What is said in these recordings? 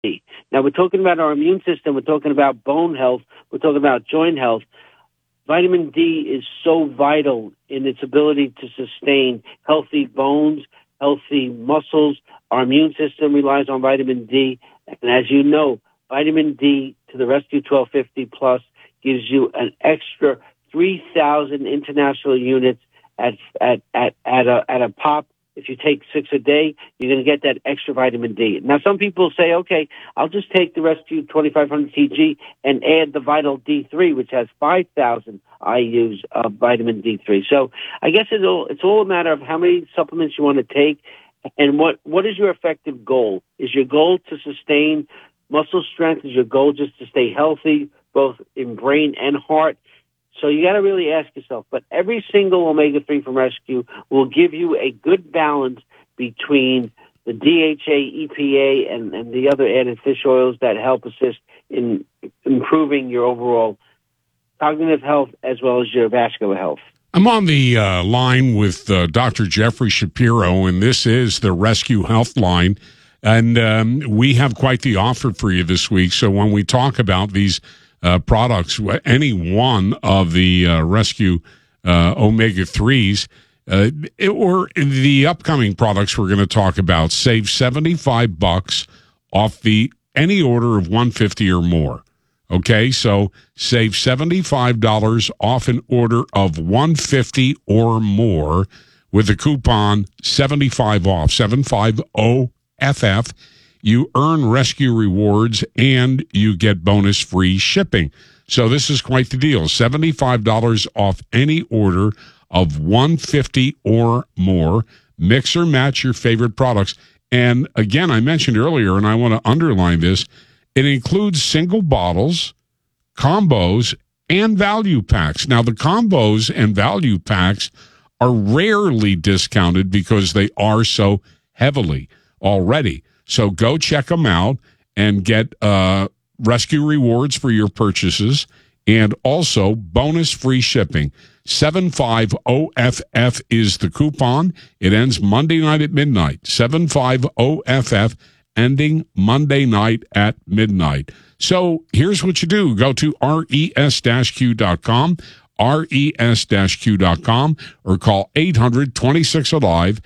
D. Now, we're talking about our immune system. We're talking about bone health. We're talking about joint health. Vitamin D is so vital in its ability to sustain healthy bones, healthy muscles. Our immune system relies on vitamin D. And as you know, vitamin D to the Rescue 1250 Plus gives you an extra 3,000 international units at a pop. If you take 6 a day, you're going to get that extra vitamin D. Now, some people say, okay, I'll just take the Rescue 2500 TG and add the Vital D3, which has 5,000 IUs of vitamin D3. So I guess it's all a matter of how many supplements you want to take and what is your effective goal. Is your goal to sustain muscle strength? Is your goal just to stay healthy, both in brain and heart? So you got to really ask yourself, but every single omega-3 from Rescue will give you a good balance between the DHA, EPA, and the other added fish oils that help assist in improving your overall cognitive health as well as your vascular health. I'm on the line with Dr. Jeffrey Shapiro, and this is the Rescue Health Line. And we have quite the offer for you this week. So when we talk about these products, any one of the Rescue omega-3s or the upcoming products we're going to talk about, save $75 off any order of $150 or more. Okay, so save $75 off an order of $150 or more with the coupon 75 off, 750FF. You earn Rescue rewards, and you get bonus-free shipping. So this is quite the deal. $75 off any order of $150 or more. Mix or match your favorite products. And again, I mentioned earlier, and I want to underline this, it includes single bottles, combos, and value packs. Now, the combos and value packs are rarely discounted because they are so heavily already. So go check them out and get Rescue rewards for your purchases and also bonus free shipping. 750FF is the coupon. It ends Monday night at midnight. 750FF ending Monday night at midnight. So here's what you do. Go to res-q.com, res-q.com, or call 800-26-ALIVE,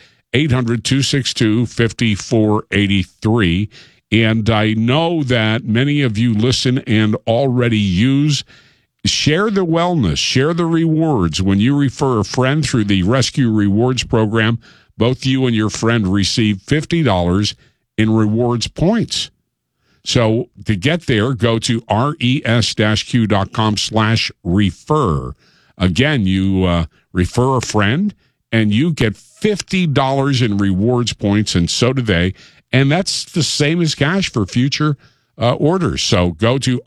800-262-5483. And I know that many of you listen and already use. Share the wellness, share the rewards. When you refer a friend through the Rescue Rewards program, both you and your friend receive $50 in rewards points. So to get there, go to res-q.com/refer. Again, you refer a friend, and you get $50 in rewards points, and so do they. And that's the same as cash for future orders. So go to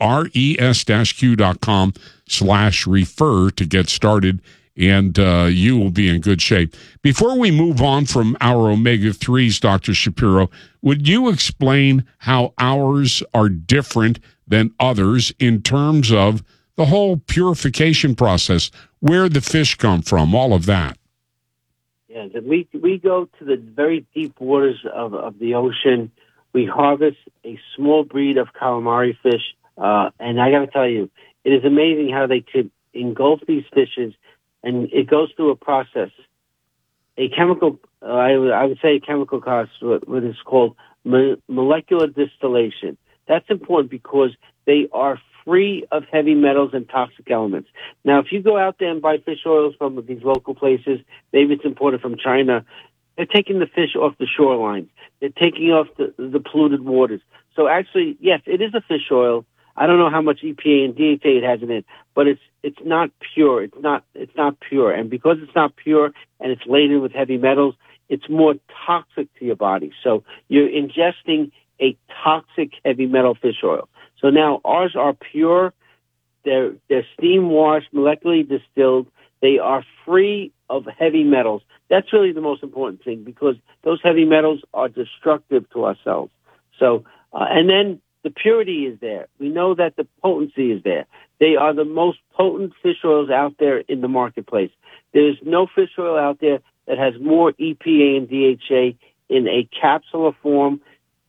res-q.com/refer to get started, and you will be in good shape. Before we move on from our omega-3s, Dr. Shapiro, would you explain how ours are different than others in terms of the whole purification process, where the fish come from, all of that? Yeah, we go to the very deep waters of the ocean. We harvest a small breed of calamari fish, and I got to tell you, it is amazing how they could engulf these fishes, and it goes through a process, a chemical. I would say a chemical process, what is called molecular distillation. That's important because they are free of heavy metals and toxic elements. Now, if you go out there and buy fish oils from these local places, maybe it's imported from China, they're taking the fish off the shorelines. They're taking off the polluted waters. So actually, yes, it is a fish oil. I don't know how much EPA and DHA it has in it, but it's not pure. It's not pure. And because it's not pure and it's laden with heavy metals, it's more toxic to your body. So you're ingesting a toxic heavy metal fish oil. So now ours are pure. They're steam washed, molecularly distilled. They are free of heavy metals. That's really the most important thing because those heavy metals are destructive to our cells. So, and then the purity is there. We know that the potency is there. They are the most potent fish oils out there in the marketplace. There's no fish oil out there that has more EPA and DHA in a capsule form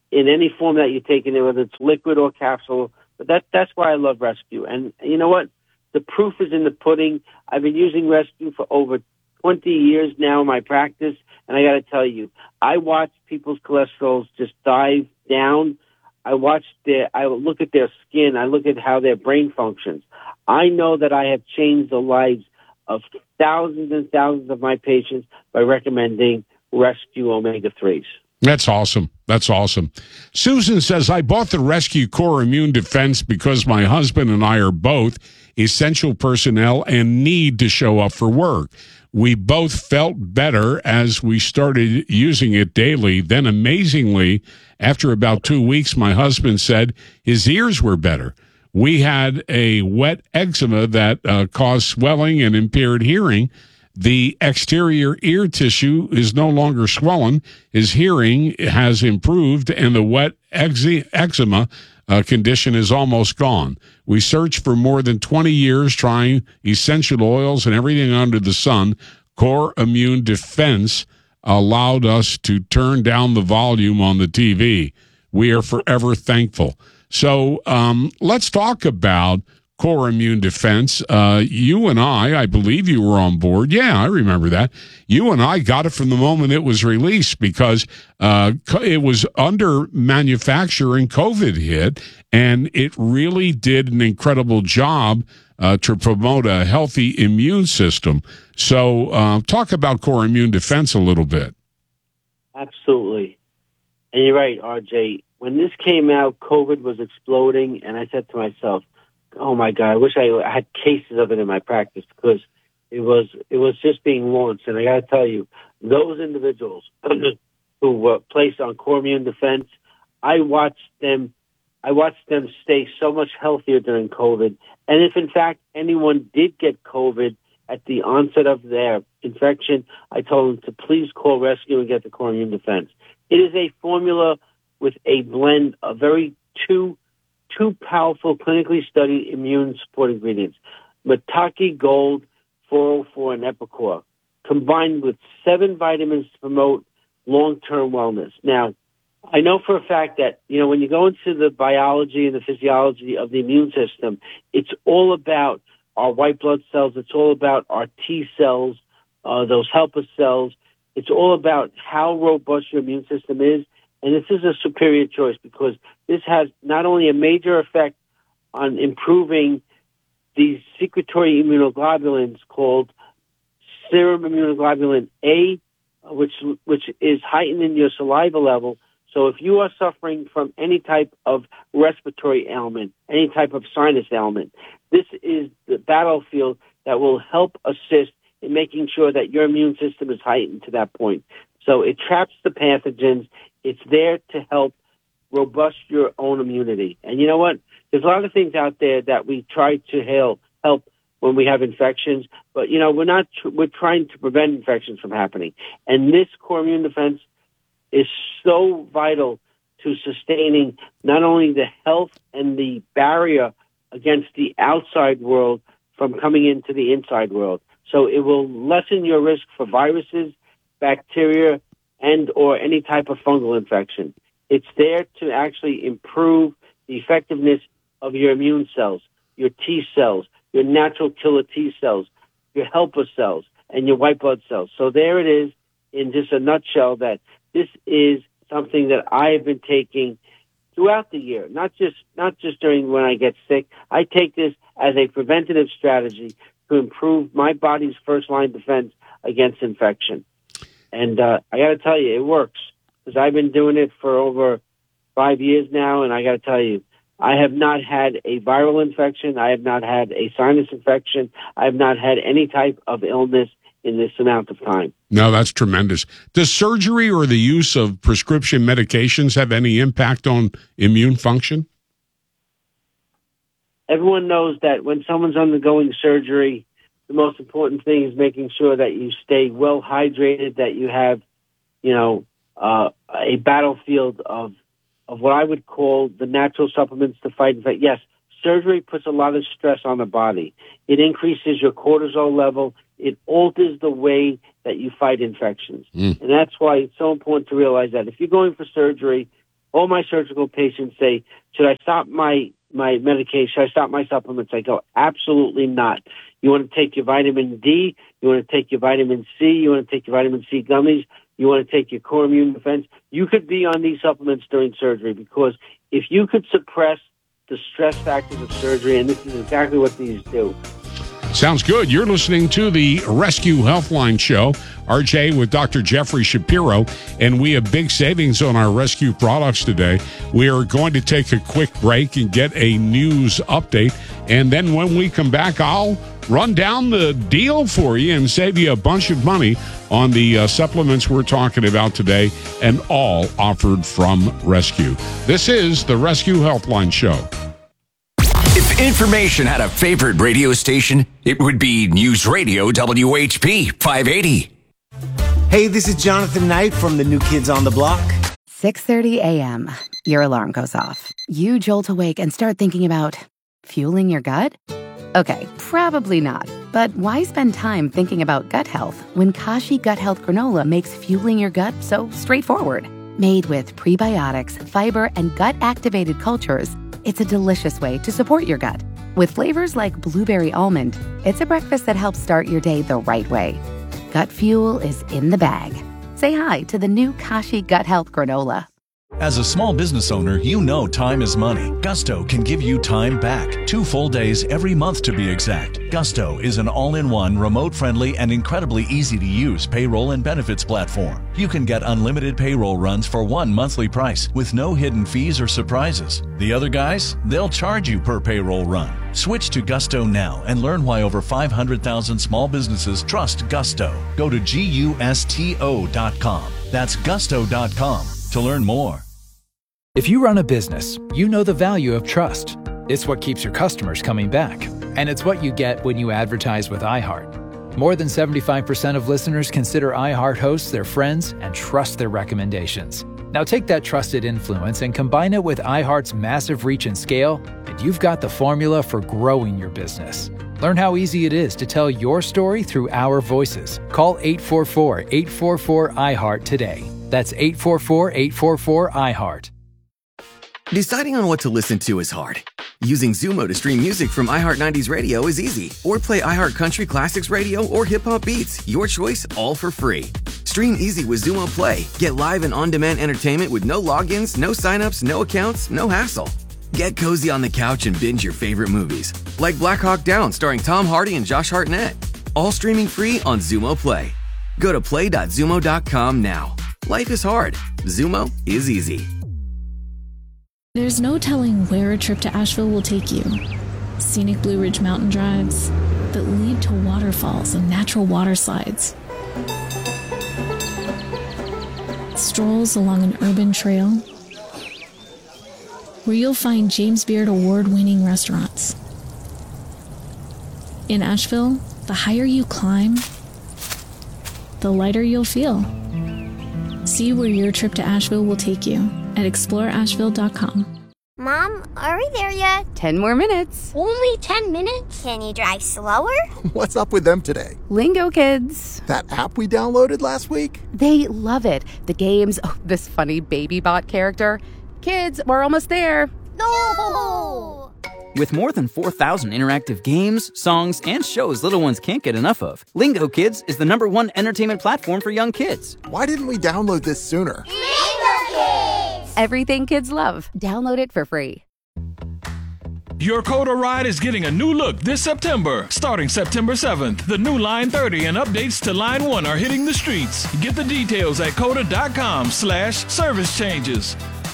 in any form that you take in it, whether it's liquid or capsule. But that's why I love Rescue. And you know what? The proof is in the pudding. I've been using Rescue for over 20 years now in my practice, and I got to tell you, I watch people's cholesterols just dive down. I look at their skin. I look at how their brain functions. I know that I have changed the lives of thousands and thousands of my patients by recommending Rescue Omega-3s. That's awesome. That's awesome. Susan says, I bought the Rescue Core Immune Defense because my husband and I are both essential personnel and need to show up for work. We both felt better as we started using it daily. Then, amazingly, after about 2 weeks, my husband said his ears were better. We had a wet eczema that caused swelling and impaired hearing. The exterior ear tissue is no longer swollen. His hearing has improved, and the wet eczema condition is almost gone. We searched for more than 20 years trying essential oils and everything under the sun. Core Immune Defense allowed us to turn down the volume on the TV. We are forever thankful. So let's talk about Core Immune Defense. You and I believe you were on board. Yeah, I remember that. You and I got it from the moment it was released because it was under manufacture and COVID hit, and it really did an incredible job to promote a healthy immune system. So talk about Core Immune Defense a little bit. Absolutely. And you're right, RJ. When this came out, COVID was exploding, and I said to myself, oh my God, I wish I had cases of it in my practice because it was just being launched. And I got to tell you, those individuals who were placed on Core Immune Defense, I watched them stay so much healthier during COVID. And if in fact anyone did get COVID at the onset of their infection, I told them to please call Rescue and get the Core Immune Defense. It is a formula with a blend of two powerful clinically studied immune support ingredients, Mataki Gold, 404, and Epicor, combined with 7 vitamins to promote long-term wellness. Now, I know for a fact that, when you go into the biology and the physiology of the immune system, it's all about our white blood cells. It's all about our T cells, those helper cells. It's all about how robust your immune system is. And this is a superior choice because this has not only a major effect on improving these secretory immunoglobulins called serum immunoglobulin A, which is heightened in your saliva level. So if you are suffering from any type of respiratory ailment, any type of sinus ailment, this is the battlefield that will help assist in making sure that your immune system is heightened to that point. So it traps the pathogens. It's there to help robust your own immunity. And you know what? There's a lot of things out there that we try to help when we have infections, but we're trying to prevent infections from happening. And this Core Immune Defense is so vital to sustaining not only the health and the barrier against the outside world from coming into the inside world. So it will lessen your risk for viruses, bacteria, and or any type of fungal infection. It's there to actually improve the effectiveness of your immune cells, your T cells, your natural killer T cells, your helper cells, and your white blood cells. So there it is in just a nutshell that this is something that I have been taking throughout the year, not just during when I get sick. I take this as a preventative strategy to improve my body's first-line defense against infection. And I got to tell you, it works because I've been doing it for over 5 years now, and I got to tell you, I have not had a viral infection. I have not had a sinus infection. I have not had any type of illness in this amount of time. No, that's tremendous. Does surgery or the use of prescription medications have any impact on immune function? Everyone knows that when someone's undergoing surgery, the most important thing is making sure that you stay well hydrated, that you have, a battlefield of what I would call the natural supplements to fight infection. Yes, surgery puts a lot of stress on the body. It increases your cortisol level. It alters the way that you fight infections. And that's why it's so important to realize that if you're going for surgery, All my surgical patients say, should I stop my medication? Should I stop my supplements? I go, absolutely not. You want to take your vitamin D, you want to take your vitamin C, you want to take your vitamin C gummies, you want to take your core immune defense. You could be on these supplements during surgery, because if you could suppress the stress factors of surgery, and this is exactly what these do. Sounds good. You're listening to the Rescue Healthline Show. RJ with Dr. Jeffrey Shapiro, and we have big savings on our rescue products today. We are going to take a quick break and get a news update, and then when we come back, I'll run down the deal for you and save you a bunch of money on the supplements we're talking about today, and all offered from Rescue. This is the Rescue Healthline Show. If information had a favorite radio station, it would be News Radio WHP 580. Hey, this is Jonathan Knight from the New Kids on the Block. 6:30 a.m. Your alarm goes off. You jolt awake and start thinking about fueling your gut? Okay, probably not. But why spend time thinking about gut health when Kashi Gut Health Granola makes fueling your gut so straightforward? Made with prebiotics, fiber, and gut-activated cultures, it's a delicious way to support your gut. With flavors like blueberry almond, it's a breakfast that helps start your day the right way. Gut fuel is in the bag. Say hi to the new Kashi Gut Health Granola. As a small business owner, you know time is money. Gusto can give you time back. 2 full days every month to be exact. Gusto is an all-in-one, remote-friendly, and incredibly easy-to-use payroll and benefits platform. You can get unlimited payroll runs for one monthly price with no hidden fees or surprises. The other guys, they'll charge you per payroll run. Switch to Gusto now and learn why over 500,000 small businesses trust Gusto. Go to GUSTO.com. That's Gusto.com to learn more. If you run a business, you know the value of trust. It's what keeps your customers coming back. And it's what you get when you advertise with iHeart. More than 75% of listeners consider iHeart hosts their friends and trust their recommendations. Now take that trusted influence and combine it with iHeart's massive reach and scale, and you've got the formula for growing your business. Learn how easy it is to tell your story through our voices. Call 844-844-iHeart today. That's 844-844-iHeart. Deciding on what to listen to is hard. Using Zumo to stream music from iHeart 90s Radio is easy. Or play iHeart Country Classics Radio or Hip Hop Beats. Your choice, all for free. Stream easy with Zumo Play. Get live and on-demand entertainment with no logins, no signups, no accounts, no hassle. Get cozy on the couch and binge your favorite movies. Like Black Hawk Down starring Tom Hardy and Josh Hartnett. All streaming free on Zumo Play. Go to play.zumo.com now. Life is hard. Zumo is easy. There's no telling where a trip to Asheville will take you. Scenic Blue Ridge mountain drives that lead to waterfalls and natural water slides. Strolls along an urban trail where you'll find James Beard award-winning restaurants. In Asheville, the higher you climb, the lighter you'll feel. See where your trip to Asheville will take you at exploreasheville.com. Mom, are we there yet? 10 more minutes. Only 10 minutes? Can you drive slower? What's up with them today? Lingo Kids. That app we downloaded last week? They love it. The games, this funny baby bot character. Kids, we're almost there. No! With more than 4,000 interactive games, songs, and shows little ones can't get enough of, Lingo Kids is the #1 entertainment platform for young kids. Why didn't we download this sooner? Lingo Kids! Everything kids love. Download it for free. Your Coda ride is getting a new look this September. Starting September 7th, the new Line 30 and updates to Line 1 are hitting the streets. Get the details at coda.com/service changes.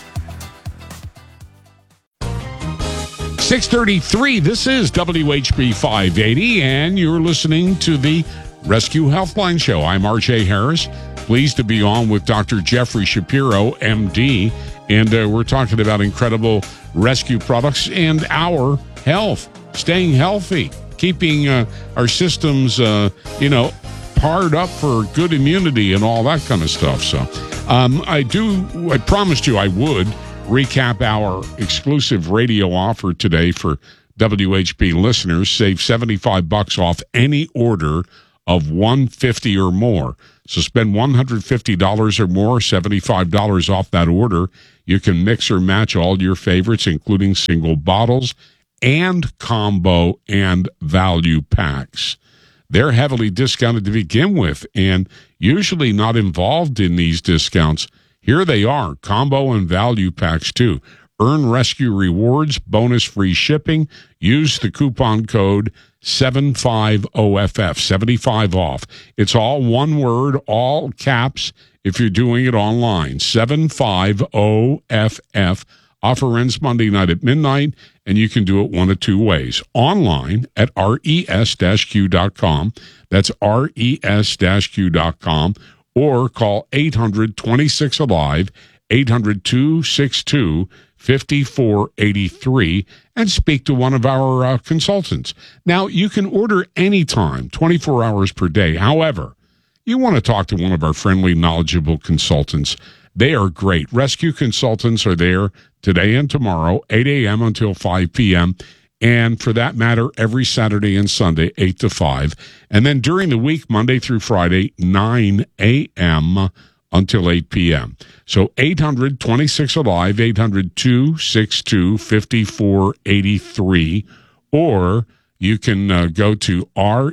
6:33, this is WHB 580, and you're listening to the Rescue Healthline Show. I'm RJ Harris, pleased to be on with Dr. Jeffrey Shapiro, MD, and we're talking about incredible rescue products and our health, staying healthy, keeping our systems, powered up for good immunity and all that kind of stuff. So I promised you I would recap our exclusive radio offer today for WHB listeners. Save $75 off any order of $150 or more. So spend $150 or more, $75 off that order. You can mix or match all your favorites, including single bottles and combo and value packs. They're heavily discounted to begin with and usually not involved in these discounts. Here they are, combo and value packs too. Earn Rescue rewards, bonus free shipping. Use the coupon code 75OFF, 75 off. It's all one word, all caps if you're doing it online. 75OFF. Offer ends Monday night at midnight, and you can do it one of two ways. Online at res-q.com. That's res-q.com. Or call 800-26-ALIVE, 800-262-5483, and speak to one of our consultants. Now, you can order anytime, 24 hours per day. However, you want to talk to one of our friendly, knowledgeable consultants. They are great. Rescue consultants are there today and tomorrow, 8 a.m. until 5 p.m., and for that matter, every Saturday and Sunday, 8 to 5. And then during the week, Monday through Friday, 9 a.m. until 8 p.m. So 800-26-ALIVE, 800-262-5483, or you can go to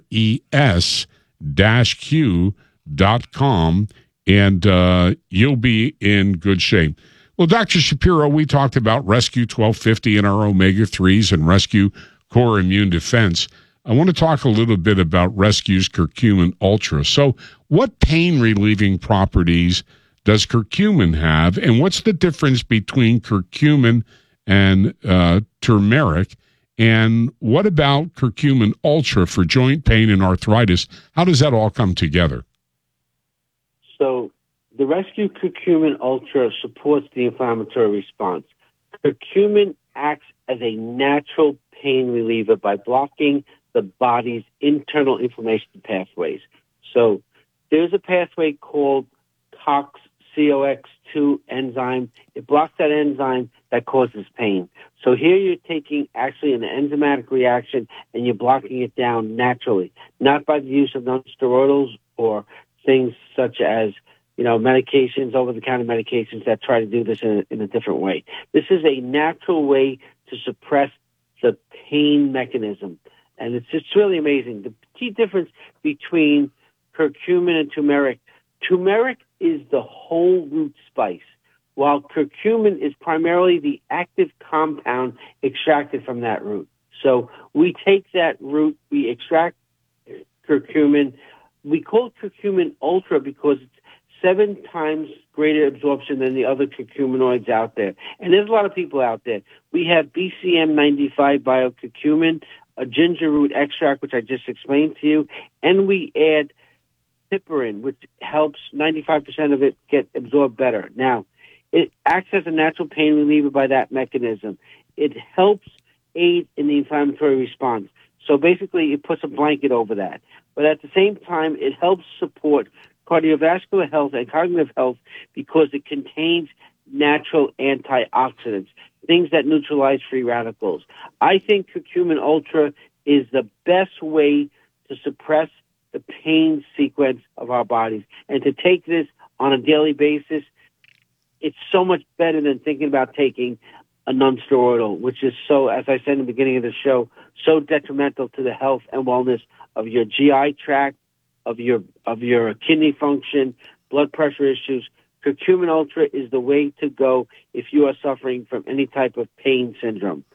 res-q.com, and you'll be in good shape. Well, Dr. Shapiro, we talked about Rescue 1250 and our omega-3s and Rescue Core Immune Defense. I want to talk a little bit about Rescue's Curcumin Ultra. So what pain-relieving properties does curcumin have, and what's the difference between curcumin and turmeric? And what about Curcumin Ultra for joint pain and arthritis? How does that all come together? So the Rescue Curcumin Ultra supports the inflammatory response. Curcumin acts as a natural pain reliever by blocking the body's internal inflammation pathways. So there's a pathway called COX-2 enzyme. It blocks that enzyme that causes pain. So here you're taking actually an enzymatic reaction and you're blocking it down naturally, not by the use of nonsteroidals or things such as medications, over-the-counter medications that try to do this in a different way. This is a natural way to suppress the pain mechanism. And it's just really amazing. The key difference between curcumin and turmeric is the whole root spice, while curcumin is primarily the active compound extracted from that root. So we take that root, we extract curcumin. We call it Curcumin Ultra because it's 7 times greater absorption than the other curcuminoids out there. And there's a lot of people out there. We have BCM95 biocurcumin, a ginger root extract, which I just explained to you, and we add piperin, which helps 95% of it get absorbed better. Now, it acts as a natural pain reliever by that mechanism. It helps aid in the inflammatory response. So basically, it puts a blanket over that. But at the same time, it helps support cardiovascular health and cognitive health because it contains natural antioxidants, things that neutralize free radicals. I think Curcumin Ultra is the best way to suppress the pain sequence of our bodies. And to take this on a daily basis, it's so much better than thinking about taking a nonsteroidal, which is so, as I said in the beginning of the show, so detrimental to the health and wellness of your GI tract, of your kidney function, blood pressure issues. Curcumin Ultra is the way to go if you are suffering from any type of pain syndrome.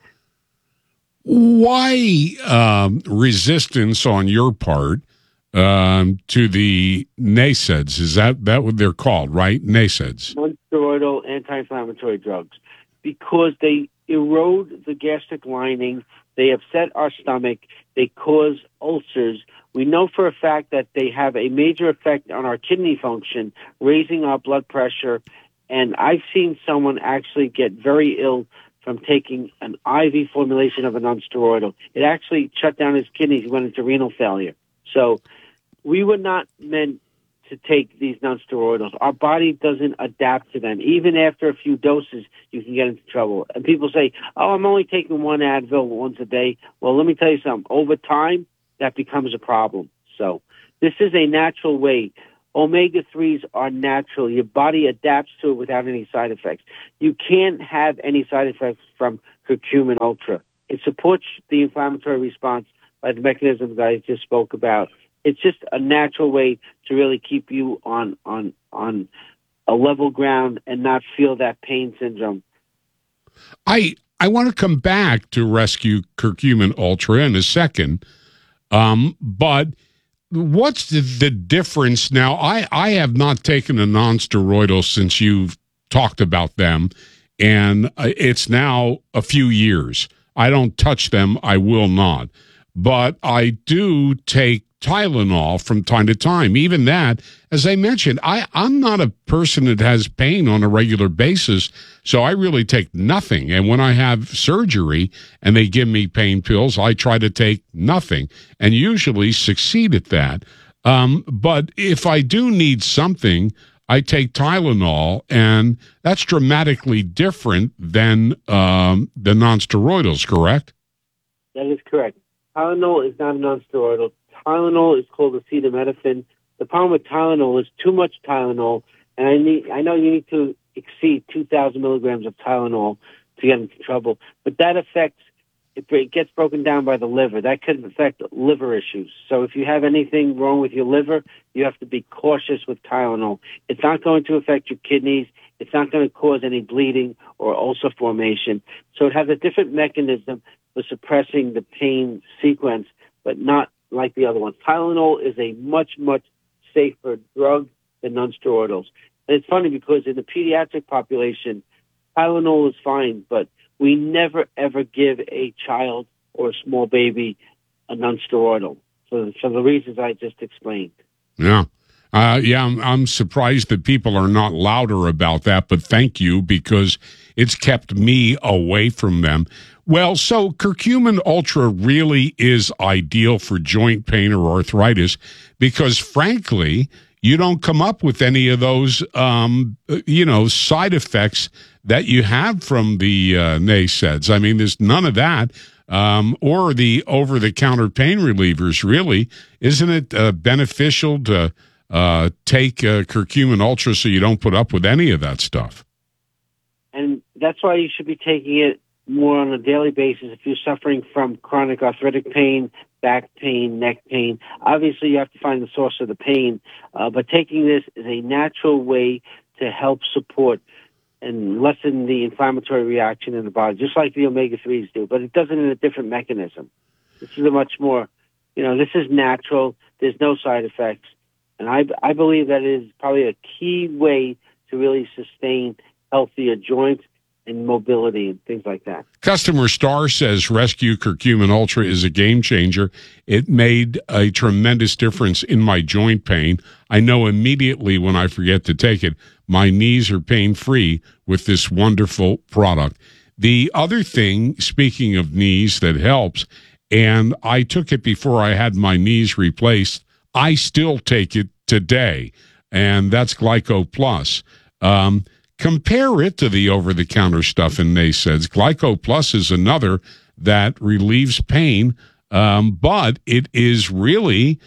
Why resistance on your part to the NSAIDs? Is that what they're called, right? NSAIDs. Non-steroidal anti-inflammatory drugs. Because they erode the gastric lining, they upset our stomach, they cause ulcers. We know for a fact that they have a major effect on our kidney function, raising our blood pressure. And I've seen someone actually get very ill from taking an IV formulation of a nonsteroidal. It actually shut down his kidneys. He went into renal failure. So we were not meant to take these nonsteroidals. Our body doesn't adapt to them. Even after a few doses, you can get into trouble. And people say, oh, I'm only taking one Advil once a day. Well, let me tell you something. Over time, that becomes a problem. So This is a natural way. Omega-3s are natural. Your body adapts to it without any side effects. You can't have any side effects from Curcumin Ultra. It supports the inflammatory response by the mechanisms that I just spoke about. It's just a natural way to really keep you on a level ground and not feel that pain syndrome. I want to come back to Rescue Curcumin Ultra in a second, but what's the difference now? I have not taken a non-steroidal since you've talked about them, and it's now a few years. I don't touch them. I will not. But I do take Tylenol from time to time. Even that, as I mentioned, I'm not a person that has pain on a regular basis, so I really take nothing. And when I have surgery and they give me pain pills, I try to take nothing and usually succeed at that. But if I do need something, I take Tylenol, and that's dramatically different than the nonsteroidals, correct? That is correct. Tylenol is not a nonsteroidal. Tylenol is called acetaminophen. The problem with Tylenol is too much Tylenol, and I know you need to exceed 2,000 milligrams of Tylenol to get into trouble, but that affects, it gets broken down by the liver. That could affect liver issues. So if you have anything wrong with your liver, you have to be cautious with Tylenol. It's not going to affect your kidneys. It's not going to cause any bleeding or ulcer formation. So it has a different mechanism for suppressing the pain sequence, but not like the other ones. Tylenol is a much, much safer drug than nonsteroidals. And it's funny because in the pediatric population, Tylenol is fine, but we never, ever give a child or a small baby a nonsteroidal for the reasons I just explained. Yeah. I'm surprised that people are not louder about that, but thank you, because it's kept me away from them. Well, so Curcumin Ultra really is ideal for joint pain or arthritis because, frankly, you don't come up with any of those, side effects that you have from the NSAIDs. I mean, there's none of that. Or the over-the-counter pain relievers, really. Isn't it beneficial to take Curcumin Ultra so you don't put up with any of that stuff? And that's why you should be taking it more on a daily basis if you're suffering from chronic arthritic pain, back pain, neck pain. Obviously, you have to find the source of the pain, but taking this is a natural way to help support and lessen the inflammatory reaction in the body, just like the omega-3s do, but it does it in a different mechanism. This is a much more, this is natural. There's no side effects. And I believe that is probably a key way to really sustain healthier joints and mobility and things like that. Customer Star says Rescue Curcumin Ultra is a game changer. It made a tremendous difference in my joint pain. I know immediately when I forget to take it, my knees are pain-free with this wonderful product. The other thing, speaking of knees, that helps, and I took it before I had my knees replaced, I still take it today, and that's Glyco Plus. Compare it to the over-the-counter stuff in NSAIDs. Glyco Plus is another that relieves pain, but it is really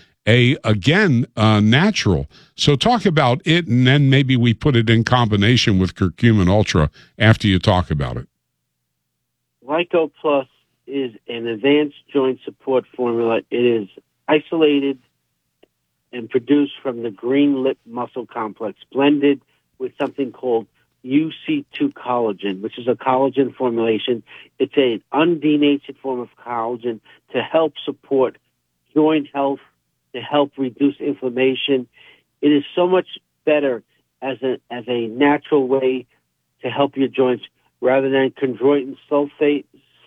natural. So talk about it, and then maybe we put it in combination with Curcumin Ultra after you talk about it. Glyco Plus is an advanced joint support formula. It is isolated and produced from the green lip muscle complex, blended with something called UC2 collagen, which is a collagen formulation. It's an undenatured form of collagen to help support joint health, to help reduce inflammation. It is so much better as a natural way to help your joints rather than chondroitin sulfate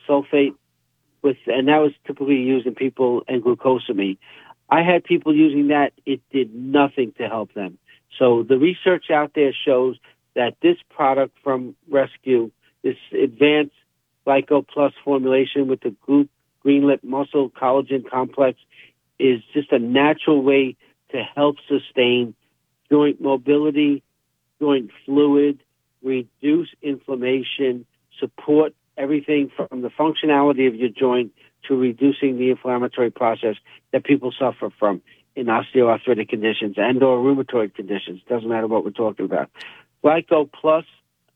and that was typically used in people, and glucosamine. I had people using that. It did nothing to help them. So the research out there shows that this product from Rescue, this advanced Glyco Plus formulation with the green lip muscle collagen complex, is just a natural way to help sustain joint mobility, joint fluid, reduce inflammation, support everything from the functionality of your joint to reducing the inflammatory process that people suffer from. in osteoarthritic conditions and or rheumatoid conditions. Doesn't matter what we're talking about. Glyco Plus,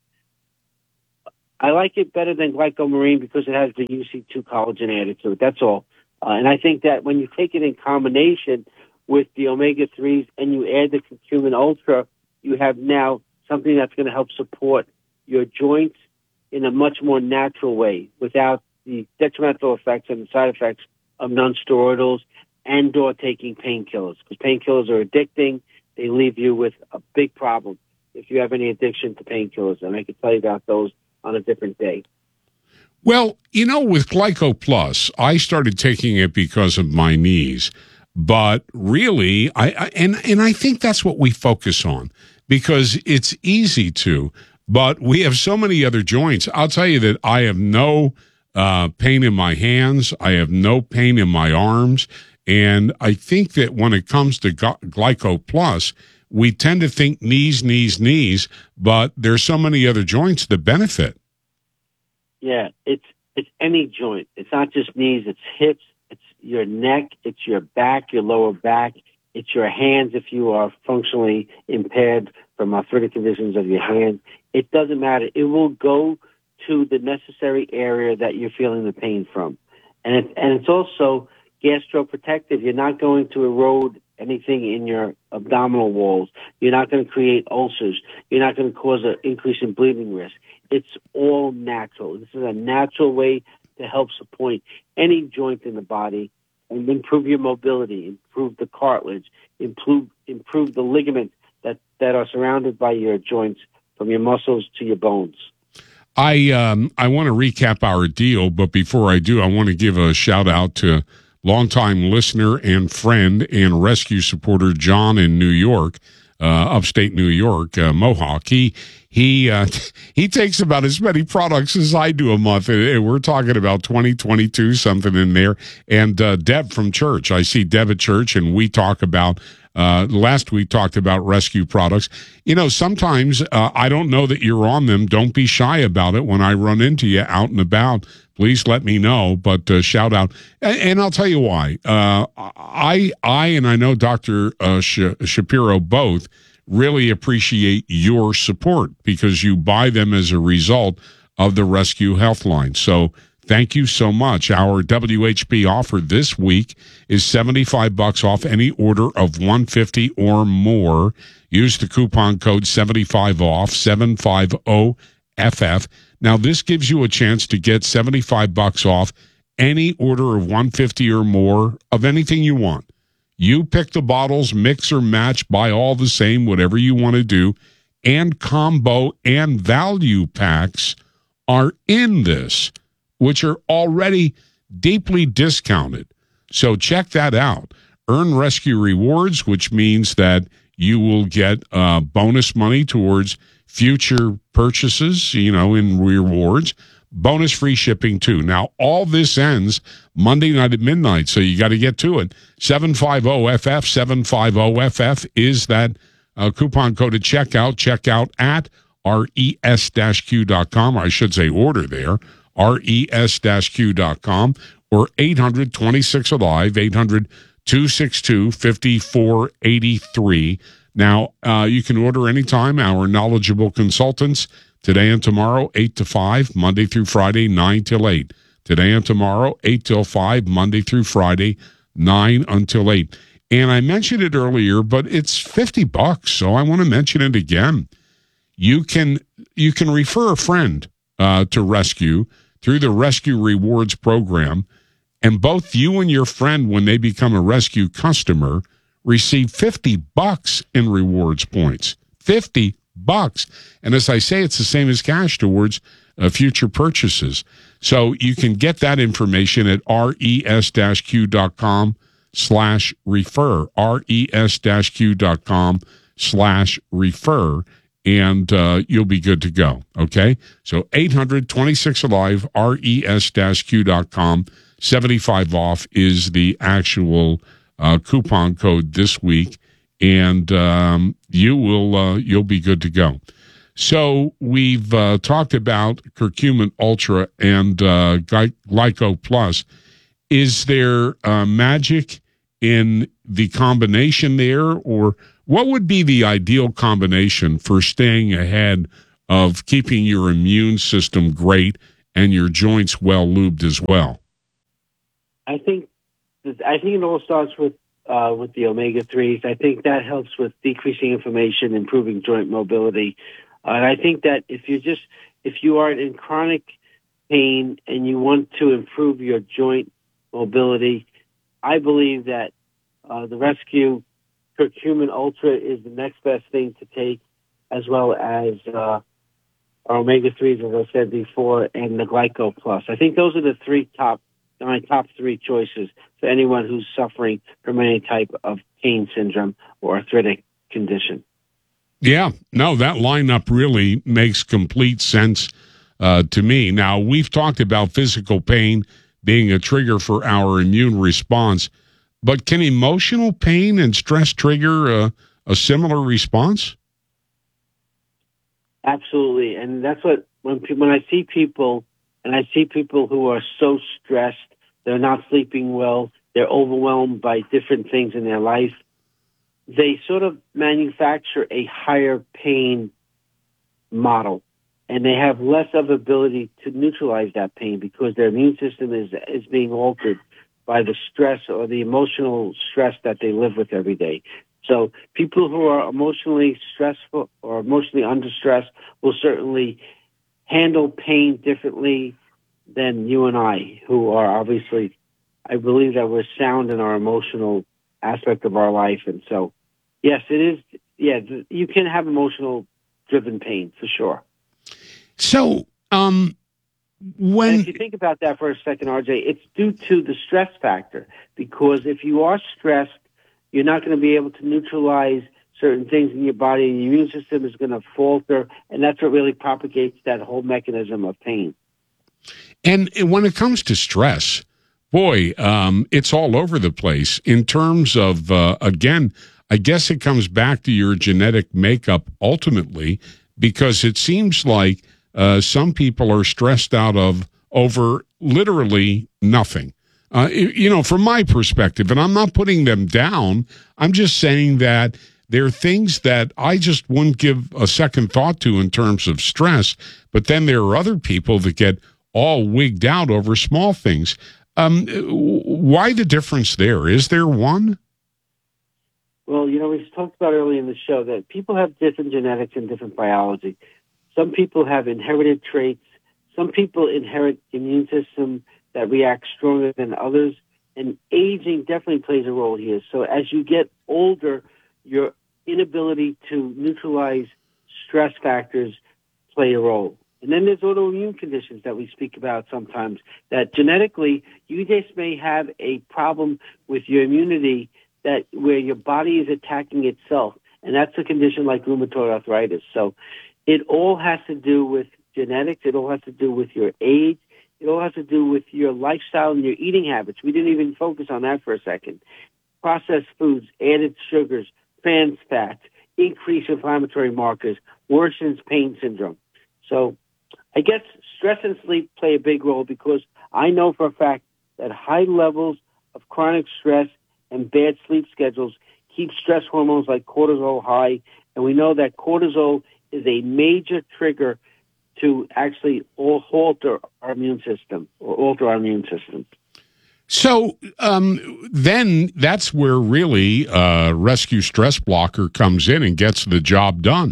I like it better than Glycomarine because it has the UC2 collagen added to it. That's all. And I think that when you take it in combination with the omega-3s and you add the Curcumin Ultra, you have now something that's going to help support your joints in a much more natural way without the detrimental effects and the side effects of non-steroidals and or taking painkillers. Because painkillers are addicting. They leave you with a big problem if you have any addiction to painkillers. And I can tell you about those on a different day. Well, with Glyco Plus, I started taking it because of my knees. But really, I think that's what we focus on because it's easy to. But we have so many other joints. I'll tell you that I have no pain in my hands. I have no pain in my arms. And I think that when it comes to Glyco Plus, we tend to think knees, but there's so many other joints that benefit. Yeah, it's any joint. It's not just knees, it's hips, it's your neck, it's your back, your lower back, it's your hands if you are functionally impaired from arthritic conditions of your hands. It doesn't matter. It will go to the necessary area that you're feeling the pain from. And it's also gastroprotective. You're not going to erode anything in your abdominal walls. You're not going to create ulcers. You're not going to cause an increase in bleeding risk. It's all natural. This is a natural way to help support any joint in the body and improve your mobility, improve the cartilage, improve the ligaments that are surrounded by your joints from your muscles to your bones. I want to recap our deal, but before I do, I want to give a shout out to longtime listener and friend and rescue supporter John in New York, upstate New York, Mohawk. He takes about as many products as I do a month, and we're talking about 2022 something in there. And Deb from church, I see Deb at church, and we talk about. Last week talked about rescue products. Sometimes I don't know that you're on them. Don't be shy about it. When I run into you out and about, please let me know. But shout out, and I'll tell you why. I and I know Dr. Shapiro both really appreciate your support because you buy them as a result of the Rescue Health Line. So thank you so much. Our WHP offer this week is $75 off any order of $150 or more. Use the coupon code 75OFF, 750FF. Now, this gives you a chance to get $75 off any order of $150 or more of anything you want. You pick the bottles, mix or match, buy all the same, whatever you want to do. And combo and value packs are in this, which are already deeply discounted. So check that out. Earn Rescue Rewards, which means that you will get bonus money towards future purchases, in rewards. Bonus free shipping, too. Now, all this ends Monday night at midnight, so you got to get to it. 750FF, 750FF is that coupon code at checkout. Checkout at res-q.com. I should say order there. res-q.com or 800-26-ALIVE, 800-262-5483. Now, you can order anytime. Our knowledgeable consultants, today and tomorrow, 8 to 5, Monday through Friday, 9 till 8. Today and tomorrow, 8 till 5, Monday through Friday, 9 until 8. And I mentioned it earlier, but it's $50, so I want to mention it again. You can refer a friend to Rescue through the Rescue Rewards program, and both you and your friend, when they become a Rescue customer, receive $50 in rewards points. $50. And as I say, it's the same as cash towards future purchases. So you can get that information at res-q.com/refer, res-q.com/refer, and you'll be good to go. Okay? So 800-26-ALIVE, res-q.com, 75 off is the actual coupon code this week, and you'll be good to go. So we've talked about Curcumin Ultra and Glyco Plus. Is there magic in the combination there, or what would be the ideal combination for staying ahead of keeping your immune system great and your joints well lubed as well? I think it all starts with the omega-3s. I think that helps with decreasing inflammation, improving joint mobility. And I think that if you are in chronic pain and you want to improve your joint mobility, I believe that the Rescue Curcumin Ultra is the next best thing to take, as well as our omega-3s, as I said before, and the Glyco Plus. I think those are my top three choices for anyone who's suffering from any type of pain syndrome or arthritic condition. Yeah, no, that lineup really makes complete sense to me. Now, we've talked about physical pain being a trigger for our immune response, but can emotional pain and stress trigger a similar response? Absolutely, and that's what when I see people, and I see people who are so stressed, they're not sleeping well, they're overwhelmed by different things in their life, they sort of manufacture a higher pain model, and they have less of ability to neutralize that pain because their immune system is being altered by the stress or the emotional stress that they live with every day. So people who are emotionally stressful or emotionally under stress will certainly handle pain differently than you and I, who are obviously, I believe that we're sound in our emotional aspect of our life. And so, yes, it is. Yeah, you can have emotional driven pain for sure. So, and if you think about that for a second, RJ, it's due to the stress factor, because if you are stressed, you're not going to be able to neutralize certain things in your body, and your immune system is going to falter, and that's what really propagates that whole mechanism of pain. And when it comes to stress, boy, it's all over the place in terms of, again, I guess it comes back to your genetic makeup ultimately, because it seems like some people are stressed out over literally nothing. From my perspective, and I'm not putting them down, I'm just saying that there are things that I just wouldn't give a second thought to in terms of stress, but then there are other people that get all wigged out over small things. Why the difference there? Is there one? Well, we talked about earlier in the show that people have different genetics and different biology. Some people have inherited traits. Some people inherit immune system that react stronger than others. And aging definitely plays a role here. So as you get older, your inability to neutralize stress factors play a role. And then there's autoimmune conditions that we speak about sometimes, that genetically you just may have a problem with your immunity that where your body is attacking itself. And that's a condition like rheumatoid arthritis. So it all has to do with genetics. It all has to do with your age. It all has to do with your lifestyle and your eating habits. We didn't even focus on that for a second. Processed foods, added sugars, trans fats, increased inflammatory markers, worsens pain syndrome. So I guess stress and sleep play a big role, because I know for a fact that high levels of chronic stress and bad sleep schedules keep stress hormones like cortisol high. And we know that cortisol is a major trigger to actually alter our immune system or alter our immune system. So then that's where really Rescue Stress Blocker comes in and gets the job done.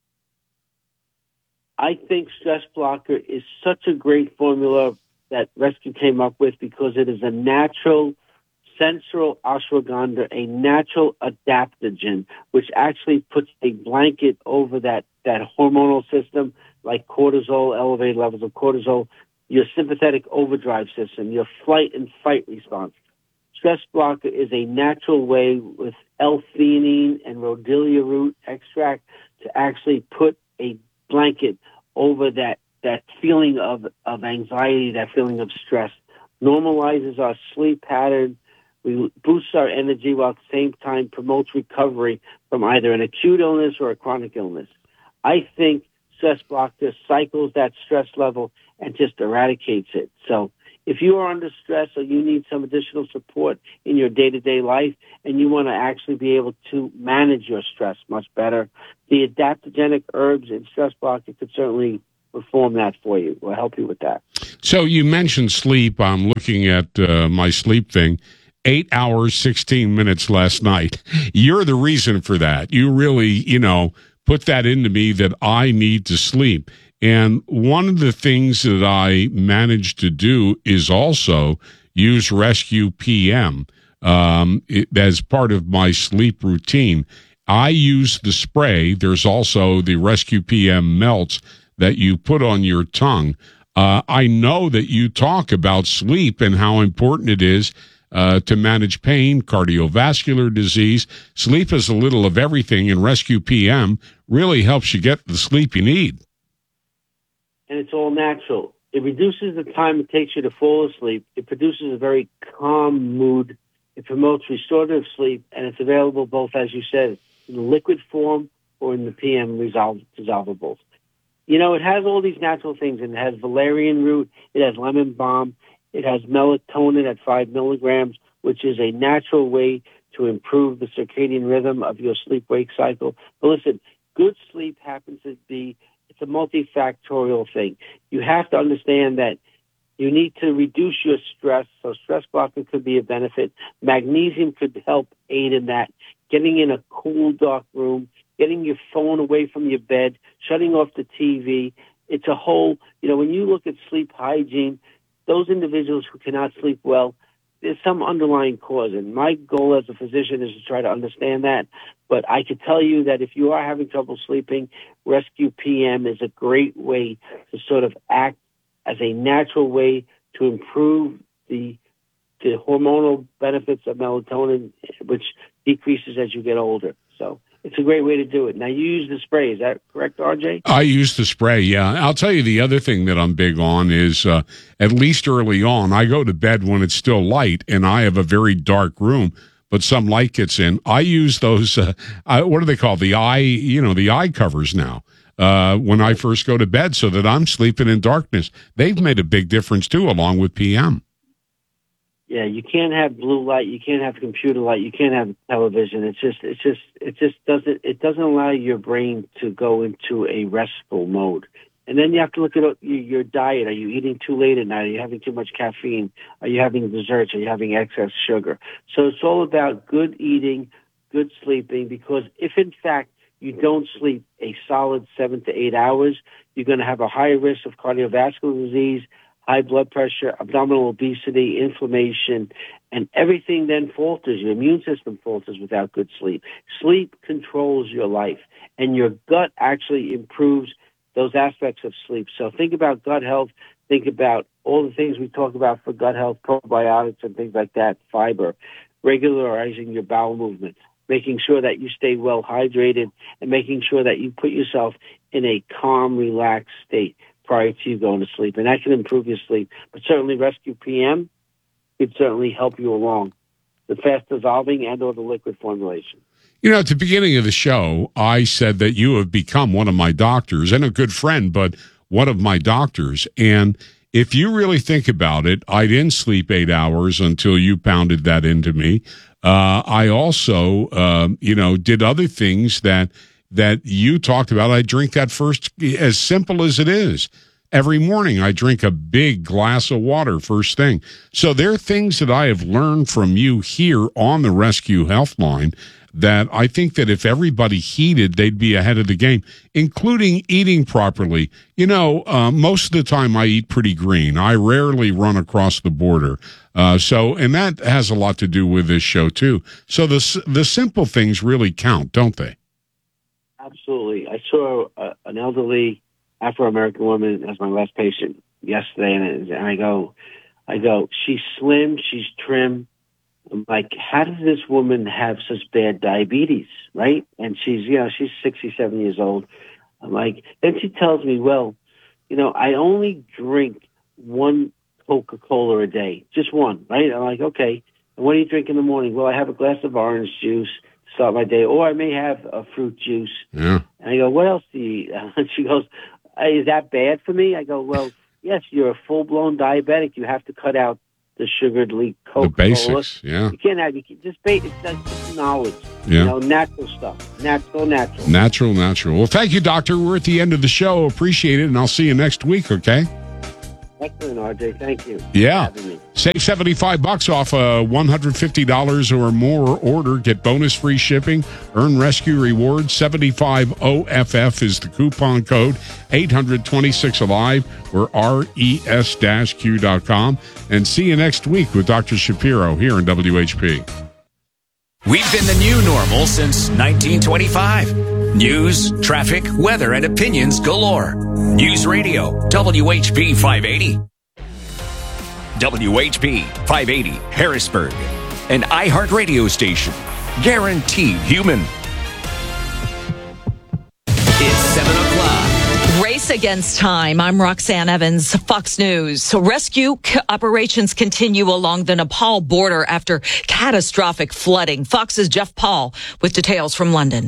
I think Stress Blocker is such a great formula that Rescue came up with, because it is a natural sensual ashwagandha, a natural adaptogen, which actually puts a blanket over that hormonal system, like cortisol, elevated levels of cortisol, your sympathetic overdrive system, your flight and fight response. Stress Blocker is a natural way with L-theanine and rhodiola root extract to actually put a blanket over that feeling of anxiety, that feeling of stress. Normalizes our sleep pattern. We boost our energy while at the same time promotes recovery from either an acute illness or a chronic illness. I think Stress Blocker cycles that stress level and just eradicates it. So if you are under stress or you need some additional support in your day-to-day life and you want to actually be able to manage your stress much better, the adaptogenic herbs and stress blocker could certainly perform that for you or help you with that. So you mentioned sleep. I'm looking at my sleep thing. 8 hours, 16 minutes last night. You're the reason for that. You really, put that into me that I need to sleep. And one of the things that I managed to do is also use Rescue PM as part of my sleep routine. I use the spray. There's also the Rescue PM melts that you put on your tongue. I know that you talk about sleep and how important it is to manage pain, cardiovascular disease. Sleep is a little of everything, and Rescue PM really helps you get the sleep you need. And it's all natural. It reduces the time it takes you to fall asleep. It produces a very calm mood. It promotes restorative sleep, and it's available both, as you said, in the liquid form or in the PM dissolvables. It has all these natural things, and it has valerian root, it has lemon balm, it has melatonin at 5 milligrams, which is a natural way to improve the circadian rhythm of your sleep-wake cycle. But listen, good sleep happens to be, it's a multifactorial thing. You have to understand that you need to reduce your stress, so stress blocker could be a benefit. Magnesium could help aid in that. Getting in a cool, dark room, getting your phone away from your bed, shutting off the TV. It's a whole, when you look at sleep hygiene, those individuals who cannot sleep well, there's some underlying cause. And my goal as a physician is to try to understand that. But I could tell you that if you are having trouble sleeping, Rescue PM is a great way to sort of act as a natural way to improve the hormonal benefits of melatonin, which decreases as you get older. So it's a great way to do it. Now, you use the spray. Is that correct, RJ? I use the spray, yeah. I'll tell you the other thing that I'm big on is, at least early on, I go to bed when it's still light, and I have a very dark room, but some light gets in. I use those, what do they call the eye covers now, when I first go to bed so that I'm sleeping in darkness. They've made a big difference, too, along with PM. Yeah, you can't have blue light. You can't have computer light. You can't have television. It doesn't allow your brain to go into a restful mode. And then you have to look at your diet. Are you eating too late at night? Are you having too much caffeine? Are you having desserts? Are you having excess sugar? So it's all about good eating, good sleeping, because if in fact you don't sleep a solid 7 to 8 hours, you're going to have a higher risk of cardiovascular disease, high blood pressure, abdominal obesity, inflammation, and everything then falters. Your immune system falters without good sleep. Sleep controls your life, and your gut actually improves those aspects of sleep. So think about gut health. Think about all the things we talk about for gut health, probiotics and things like that, fiber, regularizing your bowel movement, making sure that you stay well hydrated, and making sure that you put yourself in a calm, relaxed state prior to you going to sleep. And that can improve your sleep. But certainly Rescue PM could certainly help you along, the fast dissolving and or the liquid formulation. At the beginning of the show, I said that you have become one of my doctors, and a good friend, but one of my doctors. And if you really think about it, I didn't sleep 8 hours until you pounded that into me. I also, did other things that you talked about. I drink that first, as simple as it is. Every morning I drink a big glass of water first thing. So there are things that I have learned from you here on the Rescue Health Line that I think that if everybody heeded, they'd be ahead of the game, including eating properly. Most of the time I eat pretty green. I rarely run across the border. And that has a lot to do with this show too. So the simple things really count, don't they? Absolutely. I saw an elderly Afro-American woman as my last patient yesterday, and I go, she's slim, she's trim. I'm like, how does this woman have such bad diabetes, right? And she's 67 years old. I'm like, then she tells me, well, I only drink one Coca-Cola a day, just one, right? I'm like, okay. And what do you drink in the morning? Well, I have a glass of orange juice to start my day, or I may have a fruit juice. Yeah. And I go, what else do you eat? And she goes, is that bad for me? I go, well, yes, you're a full-blown diabetic. You have to cut out the sugared leak Coca-Cola. The basics, yeah. You can't have, that's just knowledge. Yeah. You know, natural stuff. Natural. Natural. Well, thank you, Doctor. We're at the end of the show. Appreciate it, and I'll see you next week, okay? Excellent, RJ. Thank you. Yeah. For having me. Save $75 off a $150 or more order. Get bonus-free shipping. Earn rescue rewards. 75OFF is the coupon code. 826-ALIVE or res-q.com. And see you next week with Dr. Shapiro here in WHP. We've been the new normal since 1925. News, traffic, weather, and opinions galore. News Radio, WHP 580. WHP 580, Harrisburg. An iHeart radio station. Guaranteed human. It's 7 o'clock. Race against time. I'm Roxanne Evans, Fox News. So rescue operations continue along the Nepal border after catastrophic flooding. Fox's Jeff Paul with details from London.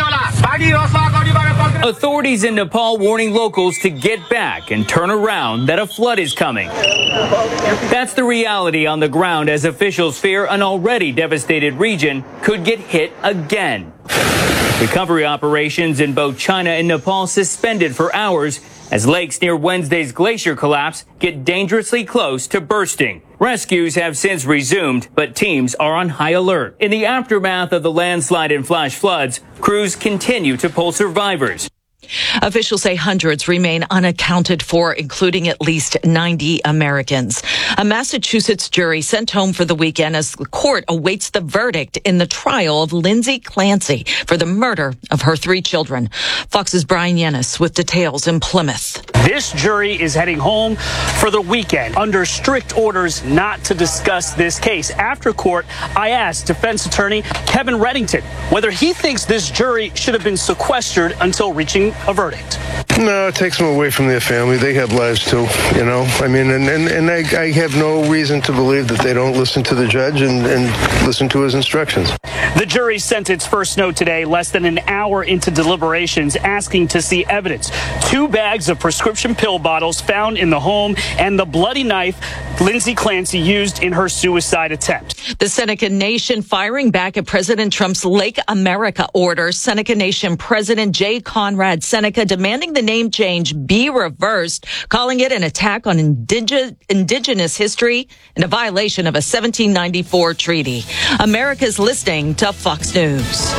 Authorities in Nepal warning locals to get back and turn around, that a flood is coming. That's the reality on the ground as officials fear an already devastated region could get hit again. Recovery operations in both China and Nepal suspended for hours as lakes near Wednesday's glacier collapse get dangerously close to bursting. Rescues have since resumed, but teams are on high alert. In the aftermath of the landslide and flash floods, crews continue to pull survivors. Officials say hundreds remain unaccounted for, including at least 90 Americans. A Massachusetts jury sent home for the weekend as the court awaits the verdict in the trial of Lindsay Clancy for the murder of her 3 children. Fox's Brian Yennis with details in Plymouth. This jury is heading home for the weekend under strict orders not to discuss this case. After court, I asked defense attorney Kevin Reddington whether he thinks this jury should have been sequestered until reaching a verdict. No, it takes them away from their family. They have lives too, you know. I mean, and I have no reason to believe that they don't listen to the judge and listen to his instructions. The jury sent its first note today, less than an hour into deliberations, asking to see evidence. 2 bags of prescription pill bottles found in the home and the bloody knife Lindsay Clancy used in her suicide attempt. The Seneca Nation firing back at President Trump's Lake America order. Seneca Nation President Jay Conrad Seneca demanding the name change be reversed, calling it an attack on indigenous history and a violation of a 1794 treaty. America's listening to Fox News.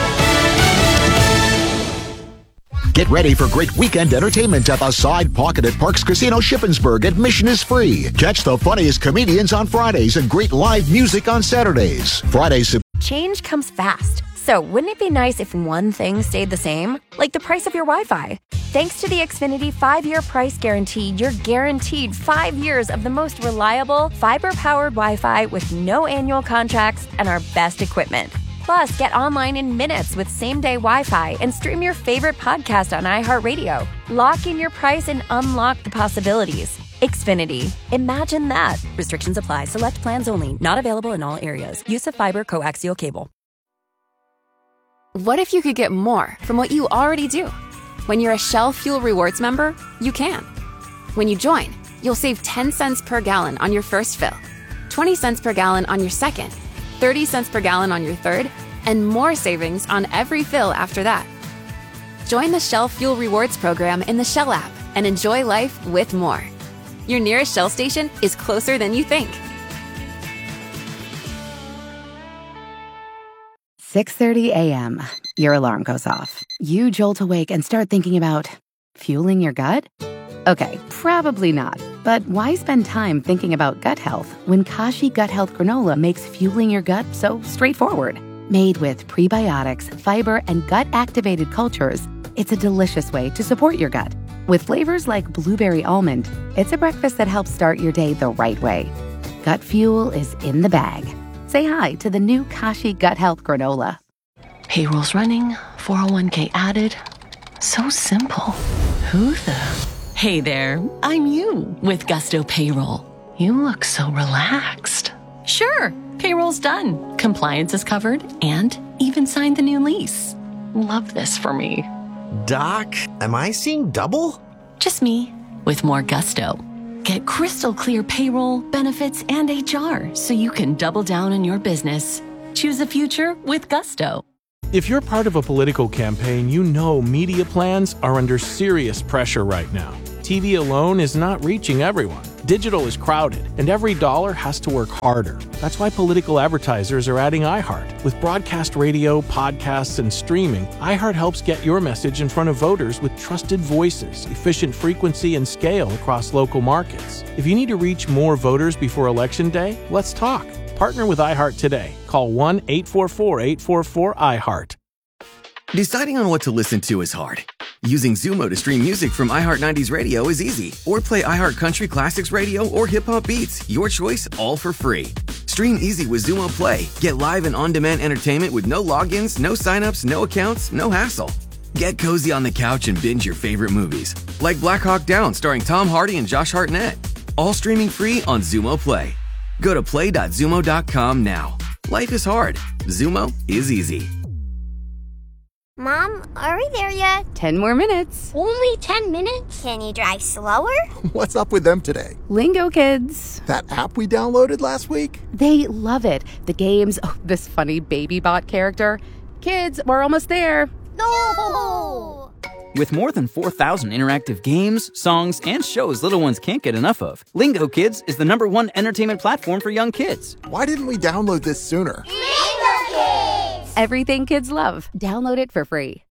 Get ready for great weekend entertainment at the Side Pocket at Parks Casino Shippensburg. Admission is free. Catch the funniest comedians on Fridays and great live music on Saturdays. Fridays. Change comes fast. So wouldn't it be nice if one thing stayed the same? Like the price of your Wi-Fi. Thanks to the Xfinity 5-year price guarantee, you're guaranteed 5 years of the most reliable, fiber-powered Wi-Fi with no annual contracts and our best equipment. Plus, get online in minutes with same-day Wi-Fi and stream your favorite podcast on iHeartRadio. Lock in your price and unlock the possibilities. Xfinity. Imagine that. Restrictions apply. Select plans only. Not available in all areas. Use of fiber coaxial cable. What if you could get more from what you already do? When you're a Shell Fuel Rewards member, you can. When you join, you'll save 10 cents per gallon on your first fill, 20 cents per gallon on your second, 30 cents per gallon on your third, and more savings on every fill after that. Join the Shell Fuel Rewards program in the Shell app and enjoy life with more. Your nearest Shell station is closer than you think. 6:30 a.m. Your alarm goes off. You jolt awake and start thinking about fueling your gut? Okay, probably not. But why spend time thinking about gut health when Kashi Gut Health Granola makes fueling your gut so straightforward? Made with prebiotics, fiber, and gut-activated cultures, it's a delicious way to support your gut. With flavors like blueberry almond, it's a breakfast that helps start your day the right way. Gut fuel is in the bag. Say hi to the new Kashi Gut Health Granola. Payroll's running, 401k added. So simple. Who the? Hey there, I'm you with Gusto Payroll. You look so relaxed. Sure, payroll's done. Compliance is covered and even signed the new lease. Love this for me. Doc, am I seeing double? Just me with more gusto. Get crystal clear payroll, benefits, and HR so you can double down on your business. Choose a future with Gusto. If you're part of a political campaign, you know media plans are under serious pressure right now. TV alone is not reaching everyone. Digital is crowded, and every dollar has to work harder. That's why political advertisers are adding iHeart. With broadcast radio, podcasts, and streaming, iHeart helps get your message in front of voters with trusted voices, efficient frequency, and scale across local markets. If you need to reach more voters before Election Day, let's talk. Partner with iHeart today. Call 1-844-844-iHeart. Deciding on what to listen to is hard. Using Zumo to stream music from iHeart 90s Radio is easy. Or play iHeart Country Classics Radio or Hip Hop Beats. Your choice, all for free. Stream easy with Zumo Play. Get live and on-demand entertainment with no logins, no signups, no accounts, no hassle. Get cozy on the couch and binge your favorite movies. Like Black Hawk Down starring Tom Hardy and Josh Hartnett. All streaming free on Zumo Play. Go to play.zumo.com now. Life is hard. Zumo is easy. Mom, are we there yet? 10 more minutes. Only 10 minutes? Can you drive slower? What's up with them today? Lingo Kids. That app we downloaded last week? They love it. The games, this funny baby bot character. Kids, we're almost there. No! With more than 4,000 interactive games, songs, and shows little ones can't get enough of, Lingo Kids is the #1 entertainment platform for young kids. Why didn't we download this sooner? Lingo Kids! Everything kids love. Download it for free.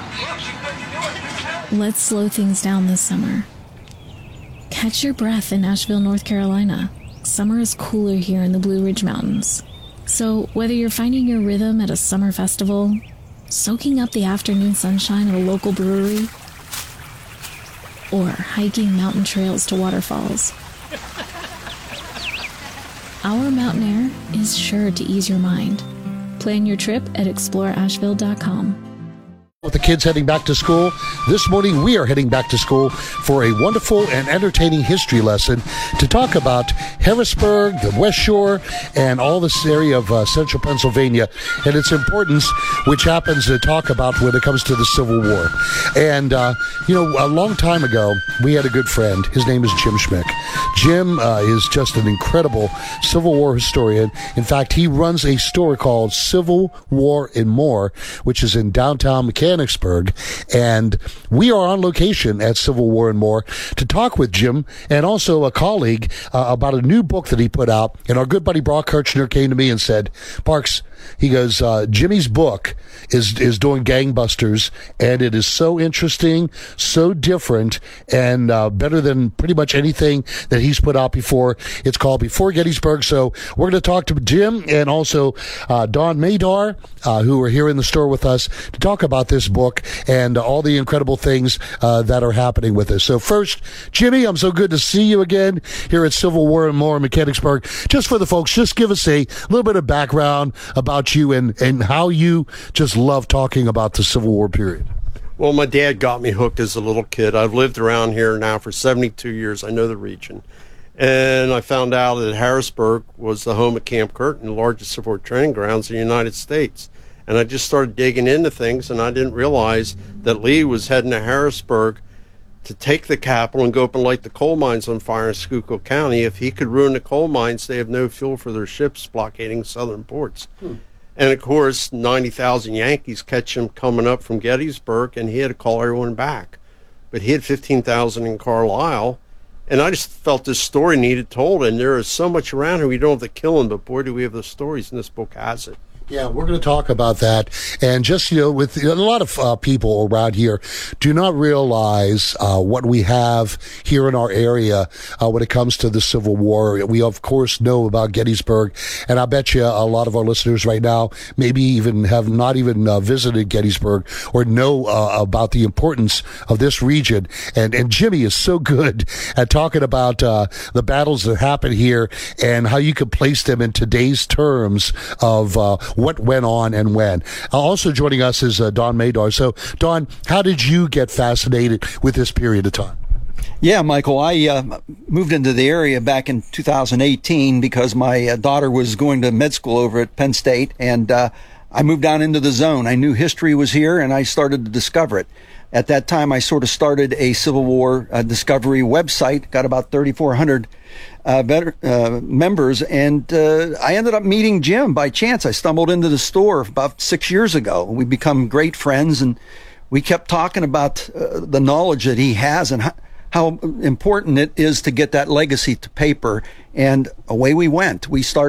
Let's slow things down this summer. Catch your breath in Asheville, North Carolina. Summer is cooler here in the Blue Ridge Mountains. So whether you're finding your rhythm at a summer festival, soaking up the afternoon sunshine at a local brewery, or hiking mountain trails to waterfalls, our mountain air is sure to ease your mind. Plan your trip at exploreasheville.com. With the kids heading back to school, this morning we are heading back to school for a wonderful and entertaining history lesson to talk about Harrisburg, the West Shore, and all this area of central Pennsylvania and its importance, which happens to talk about when it comes to the Civil War. And, a long time ago, we had a good friend. His name is Jim Schmick. Jim is just an incredible Civil War historian. In fact, he runs a store called Civil War and More, which is in downtown Mechanicsburg, and we are on location at Civil War and More to talk with Jim and also a colleague about a new book that he put out. And our good buddy Brock Kirchner came to me and said, Parks, he goes, Jimmy's book is doing gangbusters, and it is so interesting, so different, and better than pretty much anything that he's put out before. It's called Before Gettysburg. So we're going to talk to Jim and also Don Madar, who are here in the store with us to talk about this book and all the incredible things that are happening with us. So first, Jimmy, I'm so good to see you again here at Civil War and More in Mechanicsburg. Just for the folks, just give us a little bit of background about you and how you just love talking about the Civil War period. Well, my dad got me hooked as a little kid. I've lived around here now for 72 years. I know the region. And I found out that Harrisburg was the home of Camp Curtin, the largest Civil War training grounds in the United States. And I just started digging into things, and I didn't realize that Lee was heading to Harrisburg to take the capital and go up and light the coal mines on fire in Schuylkill County. If he could ruin the coal mines, they have no fuel for their ships blockading southern ports. And, of course, 90,000 Yankees catch him coming up from Gettysburg, and he had to call everyone back. But he had 15,000 in Carlisle, and I just felt this story needed told, and there is so much around here. We don't have to kill him, but boy, do we have the stories, and this book has it. Yeah, we're going to talk about that. And just, with a lot of people around here do not realize what we have here in our area when it comes to the Civil War. We, of course, know about Gettysburg, and I bet you a lot of our listeners right now maybe even have not even visited Gettysburg or know about the importance of this region. And Jimmy is so good at talking about the battles that happen here and how you could place them in today's terms of what went on and when. Also joining us is Don Madar. So, Don, how did you get fascinated with this period of time? Yeah, Michael, I moved into the area back in 2018 because my daughter was going to med school over at Penn State, and I moved down into the zone. I knew history was here, and I started to discover it. At that time, I sort of started a Civil War discovery website, got about 3,400 members, and I ended up meeting Jim by chance. I stumbled into the store about 6 years ago. We become great friends, and we kept talking about the knowledge that he has and how important it is to get that legacy to paper, and away we went. We started